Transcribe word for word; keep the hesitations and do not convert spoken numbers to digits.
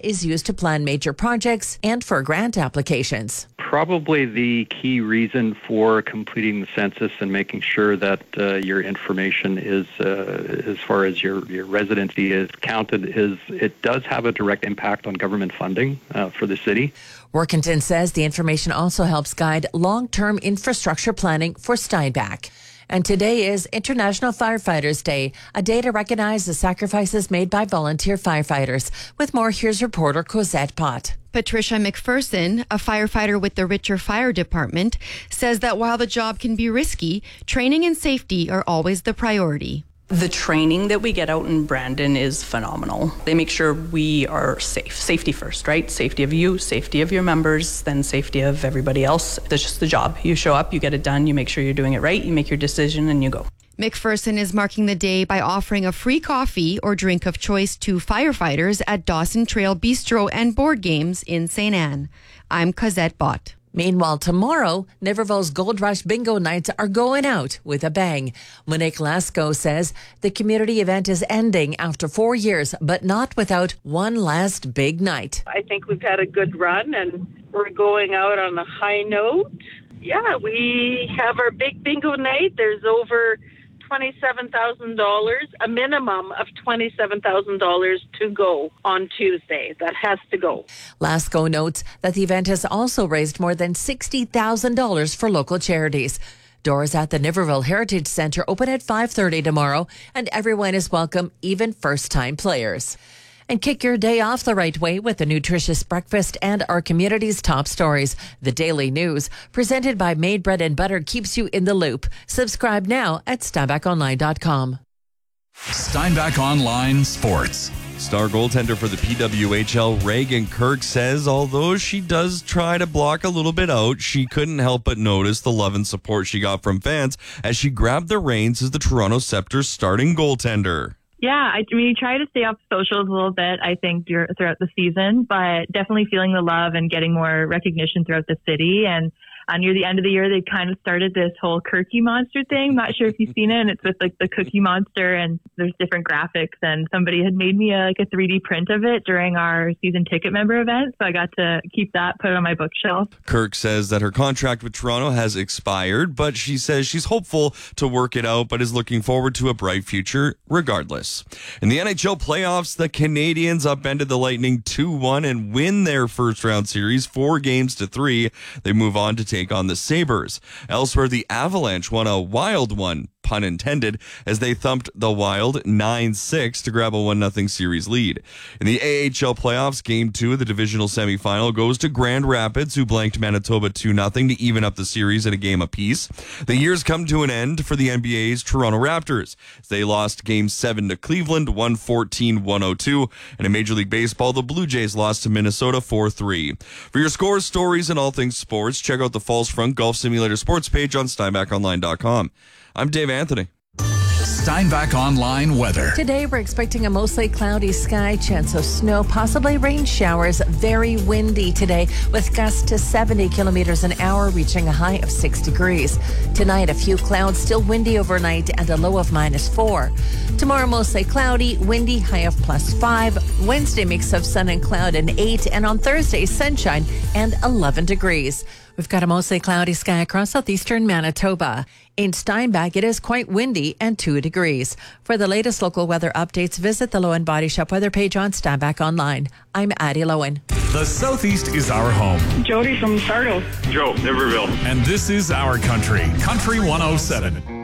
is used to plan major projects and for grant applications. Probably the key reason for completing the census and making sure that uh, your information is, uh, as far as your, your residency is counted, is it does have a direct impact on government funding uh, for the city. Workington says the information also helps guide long-term infrastructure planning for Steinbach. And today is International Firefighters Day, a day to recognize the sacrifices made by volunteer firefighters. With more, here's reporter Cosette Pott. Patricia McPherson, a firefighter with the Richer Fire Department, says that while the job can be risky, training and safety are always the priority. The training that we get out in Brandon is phenomenal. They make sure we are safe. Safety first, right? Safety of you, safety of your members, then safety of everybody else. That's just the job. You show up, you get it done, you make sure you're doing it right, you make your decision, and you go. McPherson is marking the day by offering a free coffee or drink of choice to firefighters at Dawson Trail Bistro and Board Games in Saint Anne. I'm Cosette Bott. Meanwhile, tomorrow, Niverville's Gold Rush Bingo Nights are going out with a bang. Monique Lasco says the community event is ending after four years, but not without one last big night. I think we've had a good run and we're going out on a high note. Yeah, we have our big bingo night. There's over twenty-seven thousand dollars, a minimum of twenty-seven thousand dollars to go on Tuesday. That has to go. Lasco notes that the event has also raised more than sixty thousand dollars for local charities. Doors at the Niverville Heritage Centre open at five thirty tomorrow, and everyone is welcome, even first-time players. And kick your day off the right way with a nutritious breakfast and our community's top stories. The Daily News, presented by Made Bread and Butter, keeps you in the loop. Subscribe now at steinbach online dot com. Steinbach Online Sports. Star goaltender for the P W H L, Reagan Kirk, says although she does try to block a little bit out, she couldn't help but notice the love and support she got from fans as she grabbed the reins as the Toronto Scepter's starting goaltender. Yeah, I mean, you try to stay off socials a little bit, I think, throughout the season, but definitely feeling the love and getting more recognition throughout the city. And uh, near the end of the year, they kind of started this whole Cookie Monster thing. Not sure if you've seen it. And it's with like the Cookie Monster, and there's different graphics. And somebody had made me a, like a three D print of it during our season ticket member event. So I got to keep that, put it on my bookshelf. Kirk says that her contract with Toronto has expired, but she says she's hopeful to work it out, but is looking forward to a bright future regardless. In the N H L playoffs, the Canadiens upended the Lightning two one and win their first round series four games to three. They move on to take on the Sabres. Elsewhere, the Avalanche won a wild one, pun intended, as they thumped the Wild nine six to grab a one nothing series lead. In the A H L playoffs, game two of the divisional semifinal goes to Grand Rapids, who blanked Manitoba two nothing to even up the series at a game apiece. The year's come to an end for the N B A's Toronto Raptors. They lost game seven to Cleveland, one fourteen to one oh two. And in Major League Baseball, the Blue Jays lost to Minnesota four three. For your scores, stories, and all things sports, check out the Falls Front Golf Simulator Sports page on steinbach online dot com. I'm Dave Anthony. Steinbach Online weather. Today, we're expecting a mostly cloudy sky, chance of snow, possibly rain showers. Very windy today with gusts to seventy kilometers an hour, reaching a high of six degrees. Tonight, a few clouds, still windy overnight, and a low of minus four. Tomorrow, mostly cloudy, windy, high of plus five. Wednesday, mix of sun and cloud and eight. And on Thursday, sunshine and eleven degrees. We've got a mostly cloudy sky across southeastern Manitoba. In Steinbach, it is quite windy and two degrees. For the latest local weather updates, visit the Lowen Body Shop weather page on Steinbach Online. I'm Addie Lowen. The Southeast is our home. Jody from Sardo. Joe, Niverville. And this is our country. Country one oh seven.